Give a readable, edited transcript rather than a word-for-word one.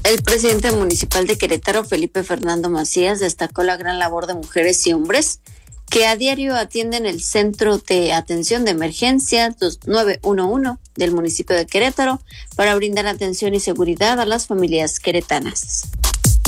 El presidente municipal de Querétaro, Felipe Fernando Macías, destacó la gran labor de mujeres y hombres que a diario atienden el Centro de Atención de Emergencia 911 del municipio de Querétaro para brindar atención y seguridad a las familias queretanas.